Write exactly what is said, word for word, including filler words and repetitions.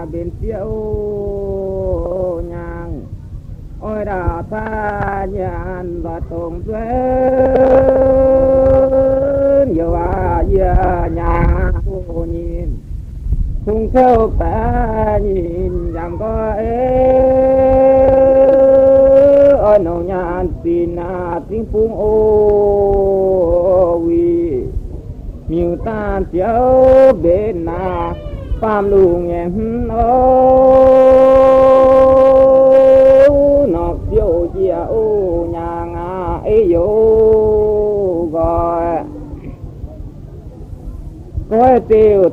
bên siêu nhang ôi đã tha nhàn và tùng duyên yêu à yêu nhà cô nhìn khung theo ta nhìn giảm có ế ôi nâu nhàn xin à tiếng phung ô vì nhiều tan chiếu bên na phàm lùng em ô nọ chiếu chia ô nhà ngà ấy yo gọi coi tiêu